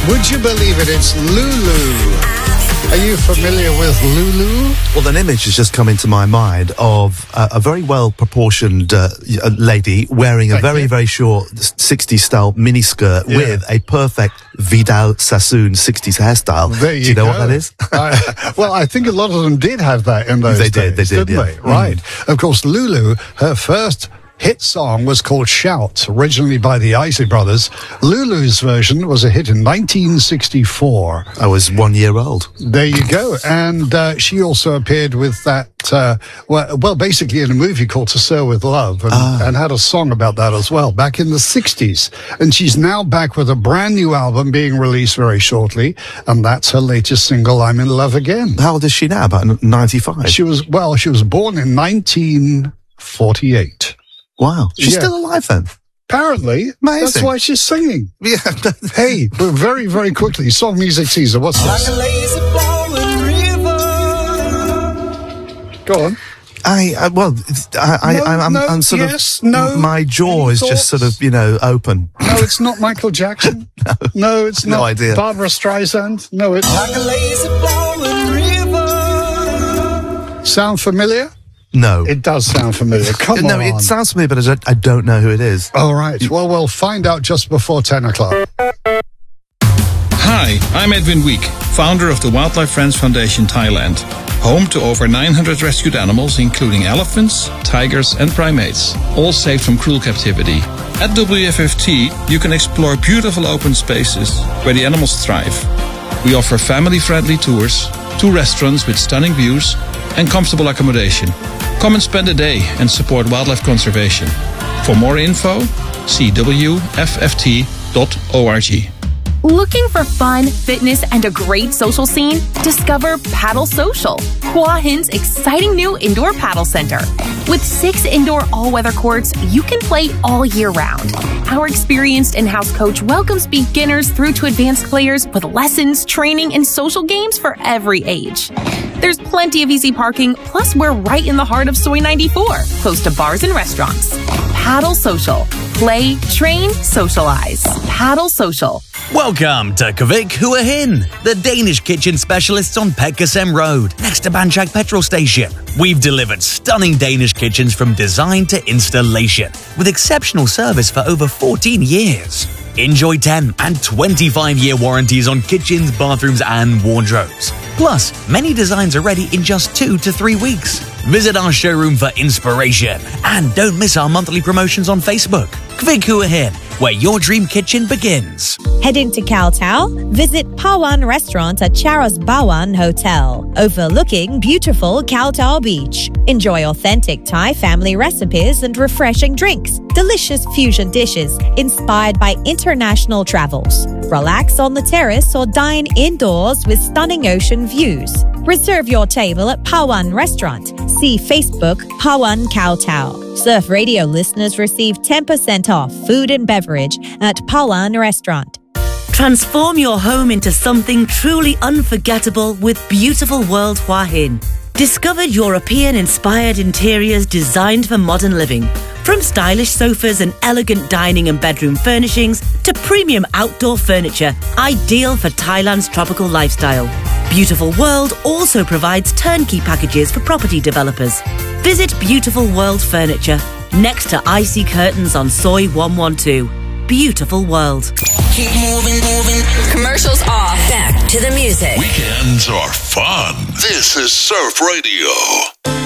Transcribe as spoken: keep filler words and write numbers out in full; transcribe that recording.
Would you believe it? It's Lulu. Are you familiar with Lulu? Well, an image has just come into my mind of uh, a very well-proportioned uh, lady wearing Thank a very, you. very short sixties-style miniskirt Yeah. with a perfect Vidal Sassoon sixties hairstyle. There you Do you know go. what that is? I, well, I think a lot of them did have that in those They days. did, they did, didn't yeah. they? Right. Of course, Lulu, her first hit song was called Shout, originally by the Isley Brothers. Lulu's version was a hit in nineteen sixty-four. I was one year old. There you go. And uh, she also appeared with that, uh, well, well, basically in a movie called To Sir With Love, and, Ah. and had a song about that as well, back in the sixties. And she's now back with a brand new album being released very shortly, and that's her latest single, I'm in Love Again. How old is she now? About ninety-five? She was, well, she was born in nineteen forty-eight. Wow. She's Yeah. still alive then? Apparently, Amazing. that's why she's singing. Yeah. Hey, we're very, very quickly, song music teaser, what's this? Go on. I, I well, it's- I, I, No, I'm, I'm, no, I'm sort yes, of, no. my jaw Any is just sort thoughts? of, you know, open. No, it's not Michael Jackson. no. no, it's No not idea. Barbara Streisand. No, it's... Sound familiar? No. It does sound familiar. Come no, on. it sounds familiar, but I don't, I don't know who it is. All right. Well, we'll find out just before ten o'clock. Hi, I'm Edwin Week, founder of the Wildlife Friends Foundation Thailand, home to over nine hundred rescued animals, including elephants, tigers, and primates, all saved from cruel captivity. At W F F T, you can explore beautiful open spaces where the animals thrive. We offer family-friendly tours, two restaurants with stunning views, and comfortable accommodation. Come and spend a day and support wildlife conservation. For more info, see w f f t dot org. Looking for fun, fitness, and a great social scene? Discover Paddle Social, Hua Hin's exciting new indoor paddle center. With six indoor all-weather courts, you can play all year round. Our experienced in-house coach welcomes beginners through to advanced players with lessons, training, and social games for every age. There's plenty of easy parking, plus we're right in the heart of Soi ninety-four, close to bars and restaurants. Paddle Social. Play, train, socialize. Paddle Social. Welcome to Kvik Hua Hin, the Danish kitchen specialists on Petkersem Road, next to Banchak petrol station. We've delivered stunning Danish kitchens from design to installation, with exceptional service for over fourteen years. Enjoy ten and twenty-five year warranties on kitchens, bathrooms, and wardrobes. Plus, many designs are ready in just two to three weeks. Visit our showroom for inspiration, and don't miss our monthly promotions on Facebook. Kvik Hua Hin, where your dream kitchen begins. Heading to Kowtow? Visit Pawan Restaurant at Charos Bawan Hotel, overlooking beautiful Kowtow Beach. Enjoy authentic Thai family recipes and refreshing drinks, delicious fusion dishes inspired by international travels. Relax on the terrace or dine indoors with stunning ocean views. Reserve your table at Pawan Restaurant. See Facebook Pawan Kowtow. Surf Radio listeners receive ten percent off food and beverage at Pawan Restaurant. Transform your home into something truly unforgettable with Beautiful World Hua Hin. Discover European-inspired interiors designed for modern living. From stylish sofas and elegant dining and bedroom furnishings to premium outdoor furniture, ideal for Thailand's tropical lifestyle. Beautiful World also provides turnkey packages for property developers. Visit Beautiful World Furniture, next to Icy Curtains on Soi one twelve. Beautiful World. Keep moving, moving. Commercials off. Back to the music. Weekends are fun. This is Surf Radio.